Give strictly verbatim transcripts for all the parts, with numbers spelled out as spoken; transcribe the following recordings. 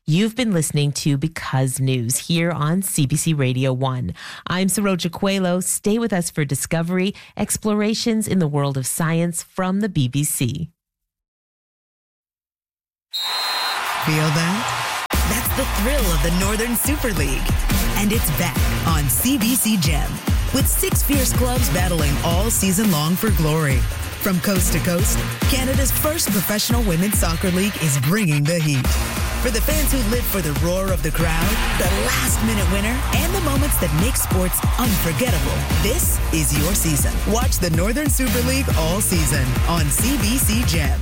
You've been listening to Because News here on C B C Radio one. I'm Saroja Coelho. Stay with us for Discovery, explorations in the world of science from the B B C. Feel that? That's the thrill of the Northern Super League. And it's back on C B C Gem with six fierce clubs battling all season long for glory. From coast to coast, Canada's first professional women's soccer league is bringing the heat. For the fans who live for the roar of the crowd, the last-minute winner, and the moments that make sports unforgettable, this is your season. Watch the Northern Super League all season on C B C Gem.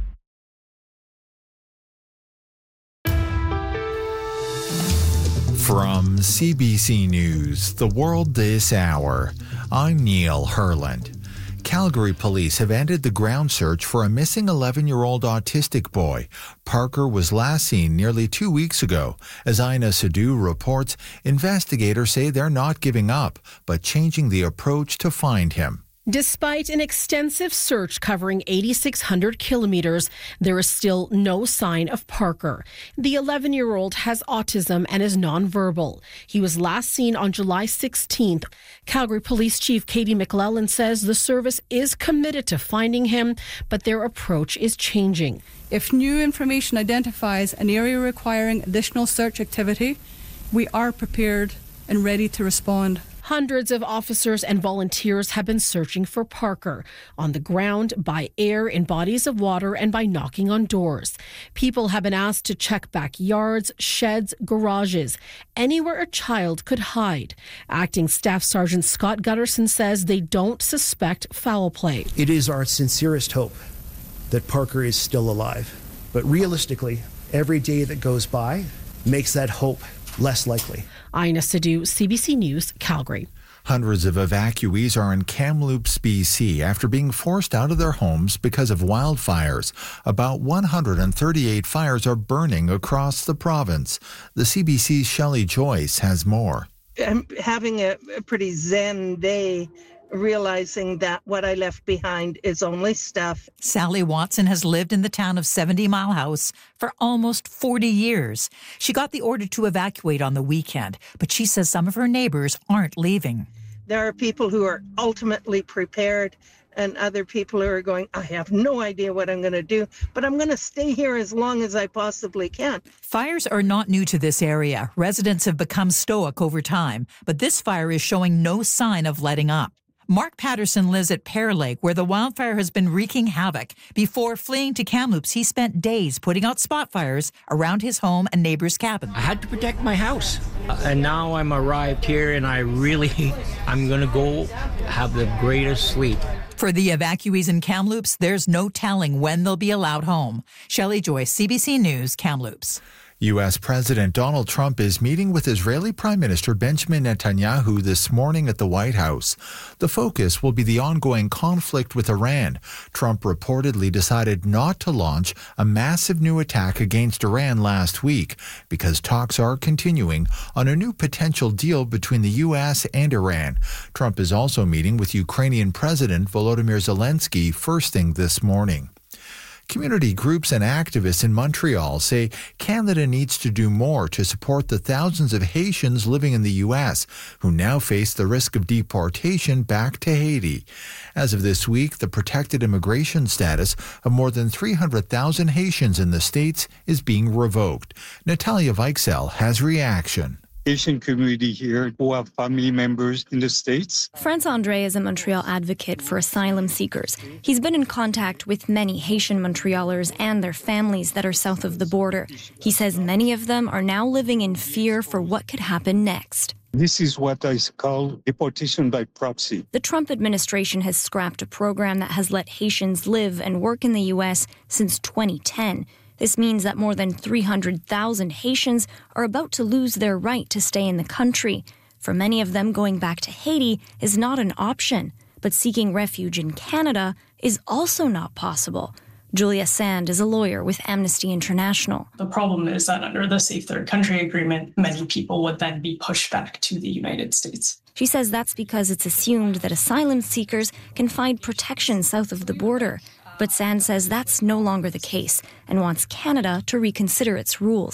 From C B C News, The World This Hour, I'm Neil Herland. Calgary police have ended the ground search for a missing eleven-year-old autistic boy. Parker was last seen nearly two weeks ago. As Aina Sadhu reports, investigators say they're not giving up, but changing the approach to find him. Despite an extensive search covering eighty-six hundred kilometers, there is still no sign of Parker. The eleven-year-old has autism and is nonverbal. He was last seen on July sixteenth. Calgary Police Chief Katie McLellan says the service is committed to finding him, but their approach is changing. If new information identifies an area requiring additional search activity, we are prepared and ready to respond. Hundreds of officers and volunteers have been searching for Parker on the ground, by air, in bodies of water, and by knocking on doors. People have been asked to check backyards, sheds, garages, anywhere a child could hide. Acting Staff Sergeant Scott Gutterson says they don't suspect foul play. It is our sincerest hope that Parker is still alive. But realistically, every day that goes by makes that hope less likely. Aina Sadhu, C B C News, Calgary. Hundreds of evacuees are in Kamloops, B C after being forced out of their homes because of wildfires. About one hundred thirty-eight fires are burning across the province. The C B C's Shelley Joyce has more. I'm having a, a pretty zen day, realizing that what I left behind is only stuff. Sally Watson has lived in the town of seventy Mile House for almost forty years. She got the order to evacuate on the weekend, but she says some of her neighbors aren't leaving. There are people who are ultimately prepared and other people who are going, I have no idea what I'm going to do, but I'm going to stay here as long as I possibly can. Fires are not new to this area. Residents have become stoic over time, but this fire is showing no sign of letting up. Mark Patterson lives at Pear Lake, where the wildfire has been wreaking havoc. Before fleeing to Kamloops, he spent days putting out spot fires around his home and neighbors' cabins. I had to protect my house. Uh, and now I'm arrived here, and I really, I'm going to go have the greatest sleep. For the evacuees in Kamloops, there's no telling when they'll be allowed home. Shelley Joyce, C B C News, Kamloops. U S. President Donald Trump is meeting with Israeli Prime Minister Benjamin Netanyahu this morning at the White House. The focus will be the ongoing conflict with Iran. Trump reportedly decided not to launch a massive new attack against Iran last week because talks are continuing on a new potential deal between the U S and Iran. Trump is also meeting with Ukrainian President Volodymyr Zelensky first thing this morning. Community groups and activists in Montreal say Canada needs to do more to support the thousands of Haitians living in the U S who now face the risk of deportation back to Haiti. As of this week, the protected immigration status of more than three hundred thousand Haitians in the States is being revoked. Natalia Weichsel has reaction. Haitian community here who have family members in the States. Franz Andre is a Montreal advocate for asylum seekers. He's been in contact with many Haitian Montrealers and their families that are south of the border. He says many of them are now living in fear for what could happen next. This is what I call deportation by proxy. The Trump administration has scrapped a program that has let Haitians live and work in the U S since twenty ten. This means that more than three hundred thousand Haitians are about to lose their right to stay in the country. For many of them, going back to Haiti is not an option, but seeking refuge in Canada is also not possible. Julia Sand is a lawyer with Amnesty International. The problem is that under the Safe Third Country Agreement, many people would then be pushed back to the United States. She says that's because it's assumed that asylum seekers can find protection south of the border. But Sand says that's no longer the case and wants Canada to reconsider its rules.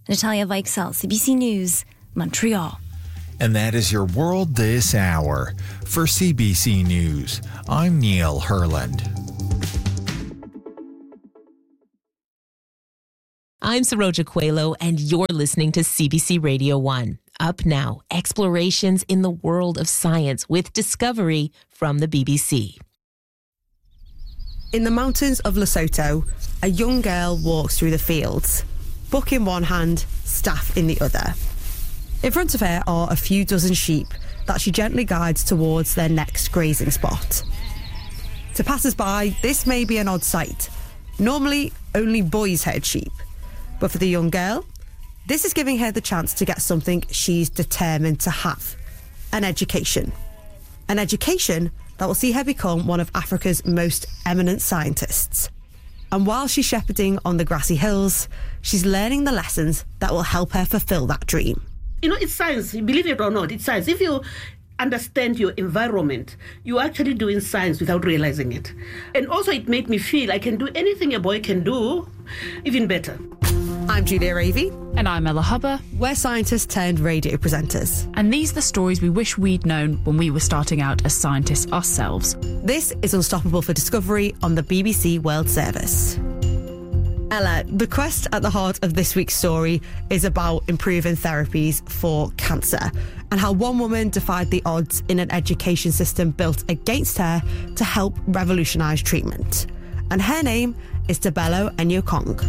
Natalia Weichsel, C B C News, Montreal. And that is your world this hour. For C B C News, I'm Neil Herland. I'm Saroja Coelho, and you're listening to C B C Radio one. Up now, explorations in the world of science with Discovery from the B B C. In the mountains of Lesotho, a young girl walks through the fields, book in one hand, staff in the other. In front of her are a few dozen sheep that she gently guides towards their next grazing spot. To passers-by, this may be an odd sight. Normally, only boys herd sheep. But for the young girl, this is giving her the chance to get something she's determined to have: an education. An education that will see her become one of Africa's most eminent scientists. And while she's shepherding on the grassy hills, she's learning the lessons that will help her fulfill that dream. You know, it's science, believe it or not, it's science. If you understand your environment, you're actually doing science without realizing it. And also it made me feel I can do anything a boy can do, even better. I'm Julia Ravey. And I'm Ella Hubber. We're scientists turned radio presenters. And these are the stories we wish we'd known when we were starting out as scientists ourselves. This is Unstoppable for Discovery on the B B C World Service. Ella, the quest at the heart of this week's story is about improving therapies for cancer and how one woman defied the odds in an education system built against her to help revolutionise treatment. And her name is Tebelo Enyokong.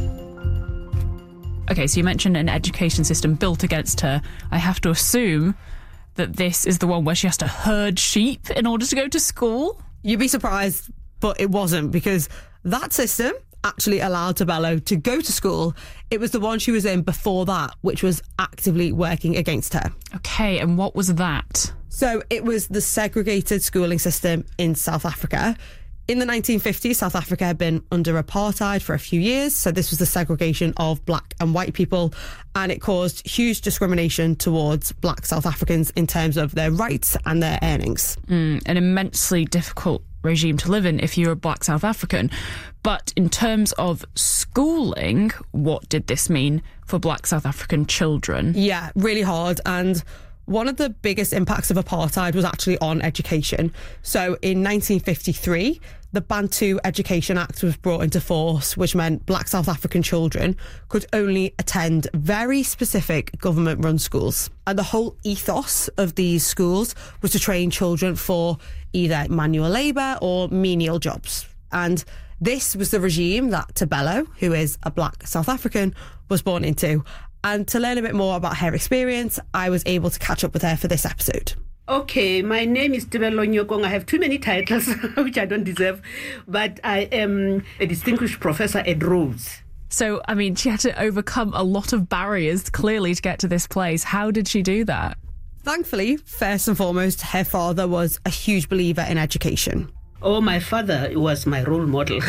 Okay, so you mentioned an education system built against her. I have to assume that this is the one where she has to herd sheep in order to go to school? You'd be surprised, but it wasn't, because that system actually allowed Tebelo to go to school. It was the one she was in before that, which was actively working against her. Okay, and what was that? So it was the segregated schooling system in South Africa. In the nineteen fifties, South Africa had been under apartheid for a few years, so this was the segregation of black and white people, and it caused huge discrimination towards black South Africans in terms of their rights and their earnings. Mm, an immensely difficult regime to live in if you're a black South African. But in terms of schooling, what did this mean for black South African children? Yeah, really hard. And one of the biggest impacts of apartheid was actually on education. So in nineteen fifty-three, the Bantu Education Act was brought into force, which meant black South African children could only attend very specific government-run schools. And the whole ethos of these schools was to train children for either manual labour or menial jobs. And this was the regime that Tebelo, who is a black South African, was born into. And to learn a bit more about her experience, I was able to catch up with her for this episode. Okay, my name is Tebelo Enyokong. I have too many titles, which I don't deserve, but I am a distinguished professor at Rhodes. So, I mean, she had to overcome a lot of barriers, clearly, to get to this place. How did she do that? Thankfully, first and foremost, her father was a huge believer in education. Oh, my father was my role model.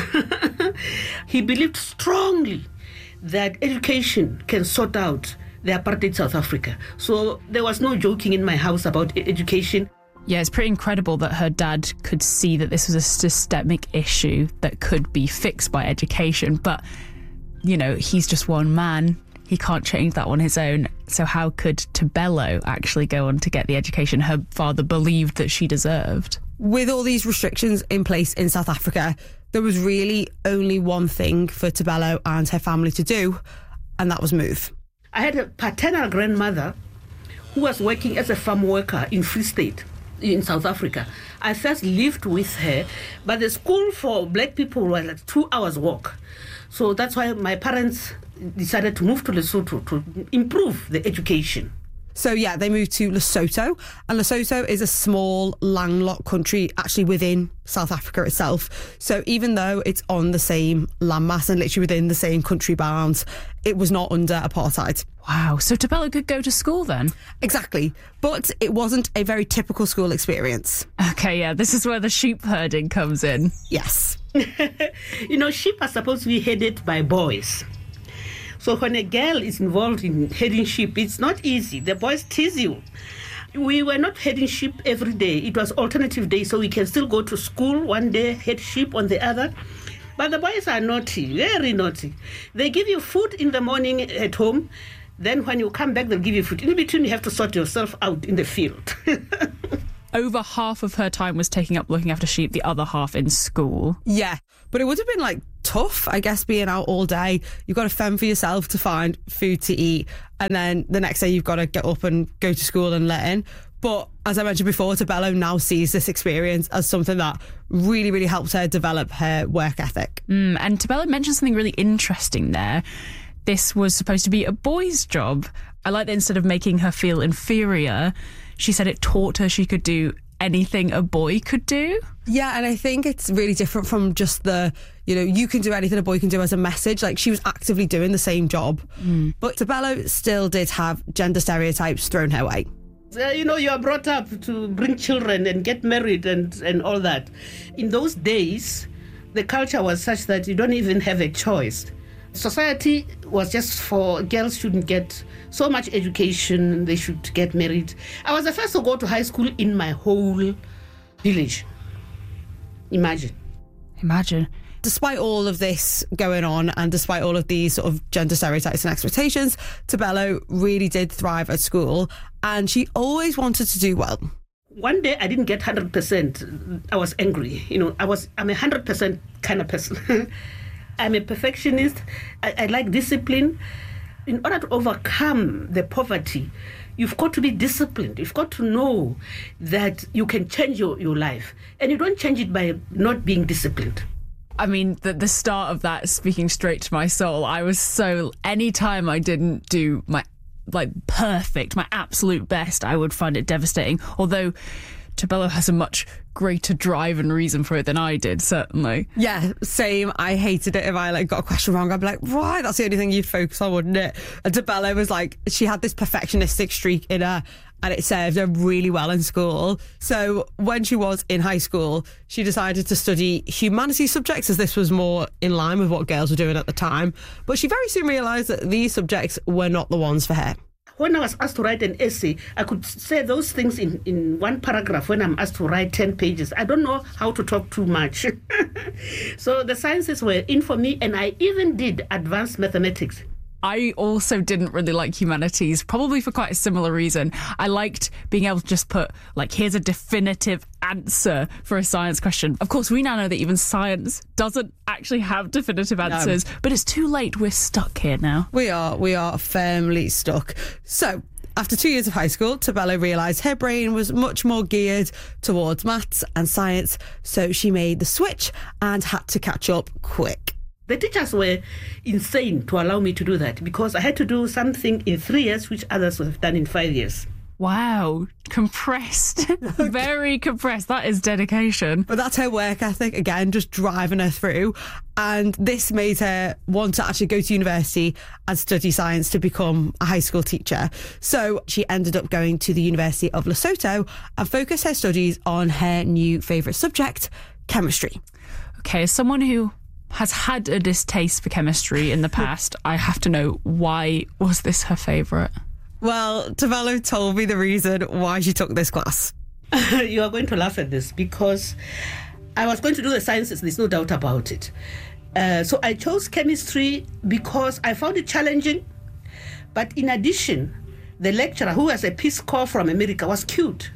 He believed strongly that education can sort out the apartheid South Africa. So there was no joking in my house about education. Yeah, it's pretty incredible that her dad could see that this was a systemic issue that could be fixed by education. But, you know, he's just one man. He can't change that on his own. So how could Tebelo actually go on to get the education her father believed that she deserved? With all these restrictions in place in South Africa, there was really only one thing for Tebelo and her family to do, and that was move. I had a paternal grandmother who was working as a farm worker in Free State in South Africa. I first lived with her, but the school for black people was like two hours walk. So that's why my parents decided to move to Lesotho to improve the education. So yeah, they moved to Lesotho, and Lesotho is a small landlocked country actually within South Africa itself. So even though it's on the same landmass and literally within the same country bounds, it was not under apartheid. Wow, so Tebelo could go to school then? Exactly, but it wasn't a very typical school experience. Okay, yeah, this is where the sheep herding comes in. Yes. You know, sheep are supposed to be headed by boys. So when a girl is involved in herding sheep, it's not easy. The boys tease you. We were not herding sheep every day. It was alternative days, so we can still go to school one day, head sheep on the other. But the boys are naughty, very naughty. They give you food in the morning at home. Then when you come back, they'll give you food. In between, you have to sort yourself out in the field. Over half of her time was taking up looking after sheep, the other half in school. Yeah, but it would have been like tough, I guess, being out all day. You've got to fend for yourself to find food to eat, and then the next day you've got to get up and go to school and let in. But as I mentioned before, Tebello now sees this experience as something that really, really helped her develop her work ethic. Mm, and Tebello mentioned something really interesting there. This was supposed to be a boy's job. I like that instead of making her feel inferior, she said it taught her she could do anything a boy could do. Yeah, and I think it's really different from just the, you know, you can do anything a boy can do as a message. Like, she was actively doing the same job. Mm. But Tebello still did have gender stereotypes thrown her way. Uh, you know, you are brought up to bring children and get married and, and all that. In those days, the culture was such that you don't even have a choice. Society was just for girls shouldn't get so much education, they should get married. I was the first to go to high school in my whole village. Imagine. Imagine. Despite all of this going on and despite all of these sort of gender stereotypes and expectations, Tebello really did thrive at school and she always wanted to do well. One day I didn't get one hundred percent. I was angry. You know, I was, I'm a one hundred percent kind of person. I'm a perfectionist. I, I like discipline. In order to overcome the poverty, you've got to be disciplined. You've got to know that you can change your, your life. And you don't change it by not being disciplined. I mean, the, the start of that, speaking straight to my soul, I was so... Anytime I didn't do my, like, perfect, my absolute best, I would find it devastating. Although Tebello has a much greater drive and reason for it than I did, certainly. Yeah, same. I hated it if I like got a question wrong. I'd be like, why? That's the only thing you'd focus on, wouldn't it? And Tebello was like, she had this perfectionistic streak in her and it served her really well in school. So when she was in high school, she decided to study humanities subjects as this was more in line with what girls were doing at the time. But she very soon realised that these subjects were not the ones for her. When I was asked to write an essay, I could say those things in, in one paragraph when I'm asked to write ten pages. I don't know how to talk too much. So the sciences were in for me, and I even did advanced mathematics. I also didn't really like humanities, probably for quite a similar reason. I liked being able to just put, like, here's a definitive answer for a science question. Of course, we now know that even science doesn't actually have definitive answers, no. But it's too late. We're stuck here now. We are. We are firmly stuck. So, after two years of high school, Tebello realised her brain was much more geared towards maths and science, so she made the switch and had to catch up quick. The teachers were insane to allow me to do that because I had to do something in three years, which others would have done in five years. Wow, compressed. Very compressed. That is dedication. But that's her work ethic, again, just driving her through. And this made her want to actually go to university and study science to become a high school teacher. So she ended up going to the University of Lesotho and focused her studies on her new favourite subject, chemistry. Okay, as someone who has had a distaste for chemistry in the past, I have to know, why was this her favourite? Well, Tebello told me the reason why she took this class. You are going to laugh at this because I was going to do the sciences, there's no doubt about it. Uh, so I chose chemistry because I found it challenging. But in addition, the lecturer, who was a Peace Corps from America, was cute.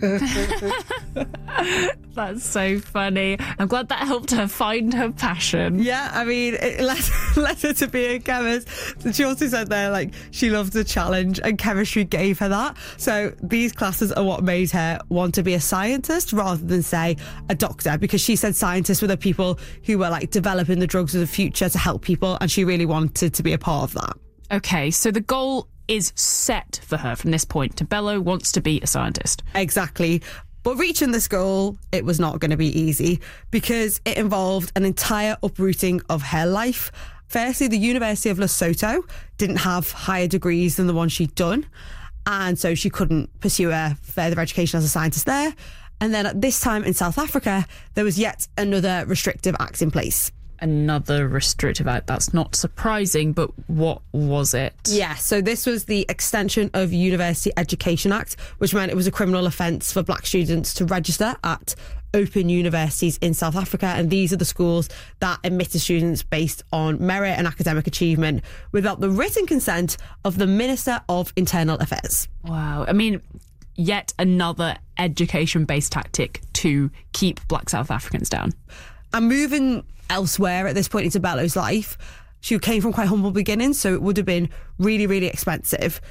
That's so funny. I'm glad that helped her find her passion. Yeah, I mean, it led, led her to be a chemist. She also said there, like, she loved the challenge and chemistry gave her that. So these classes are what made her want to be a scientist rather than, say, a doctor, because she said scientists were the people who were, like, developing the drugs of the future to help people, and she really wanted to be a part of that. Okay, so the goal is set for her from this point. Tebello wants to be a scientist. Exactly. But reaching this goal, it was not going to be easy because it involved an entire uprooting of her life. Firstly, the University of Lesotho didn't have higher degrees than the one she'd done, and so she couldn't pursue her further education as a scientist there. And then at this time in South Africa, there was yet another restrictive act in place. another restrictive act. That's not surprising, but what was it? Yeah, so this was the Extension of University Education Act, which meant it was a criminal offence for black students to register at open universities in South Africa, and these are the schools that admitted students based on merit and academic achievement without the written consent of the Minister of Internal Affairs. Wow. I mean, yet another education-based tactic to keep black South Africans down. And moving elsewhere at this point into Bella's life, she came from quite humble beginnings, so it would have been really, really expensive.